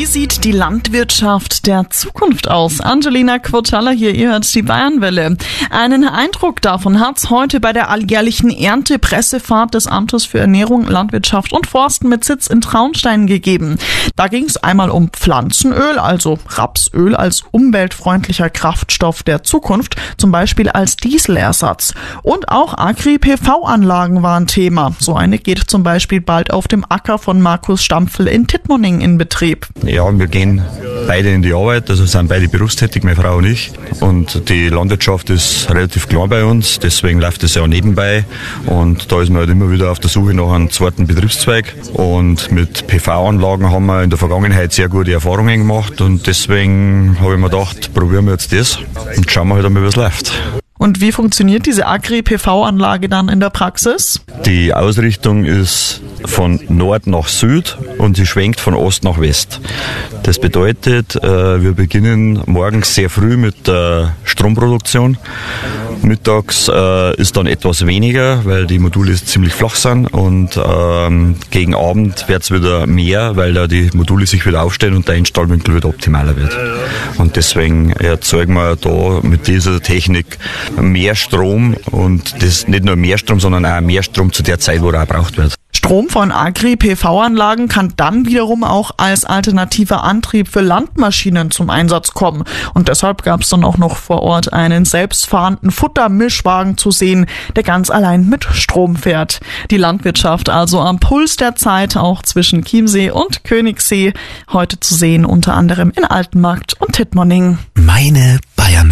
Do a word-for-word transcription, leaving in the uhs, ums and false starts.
sieht die Landwirtschaft der Zukunft aus? Angelina Quotalla hier, ihr hört die Bayernwelle. Einen Eindruck davon hat's heute bei der alljährlichen Erntepressefahrt des Amtes für Ernährung, Landwirtschaft und Forsten mit Sitz in Traunstein gegeben. Da ging es einmal um Pflanzenöl, also Rapsöl als umweltfreundlicher Kraftstoff der Zukunft, zum Beispiel als Dieselersatz. Und auch Agri-P V-Anlagen waren Thema. So eine geht zum Beispiel bald auf dem Acker von Markus Stampfel in Tittmoning in Betrieb. Ja, wir gehen beide in die Arbeit, also sind beide berufstätig, meine Frau und ich. Und die Landwirtschaft ist relativ klein bei uns, deswegen läuft es ja auch nebenbei. Und da ist man halt immer wieder auf der Suche nach einem zweiten Betriebszweig. Und mit P V-Anlagen haben wir in der Vergangenheit sehr gute Erfahrungen gemacht. Und deswegen habe ich mir gedacht, probieren wir jetzt das und schauen wir halt einmal, wie es läuft. Und wie funktioniert diese Agri-P V-Anlage dann in der Praxis? Die Ausrichtung ist von Nord nach Süd und sie schwenkt von Ost nach West. Das bedeutet, wir beginnen morgens sehr früh mit der Stromproduktion. Mittags ist dann etwas weniger, weil die Module ziemlich flach sind, und gegen Abend wird es wieder mehr, weil da die Module sich wieder aufstellen und der Einstrahlwinkel wieder optimaler wird. Und deswegen erzeugen wir da mit dieser Technik mehr Strom, und das nicht nur mehr Strom, sondern auch mehr Strom zu der Zeit, wo er auch gebraucht wird. Strom von Agri-P V-Anlagen kann dann wiederum auch als alternativer Antrieb für Landmaschinen zum Einsatz kommen. Und deshalb gab es dann auch noch vor Ort einen selbstfahrenden Futtermischwagen zu sehen, der ganz allein mit Strom fährt. Die Landwirtschaft also am Puls der Zeit, auch zwischen Chiemsee und Königssee. Heute zu sehen unter anderem in Altenmarkt und Tittmoning. Meine Bayern.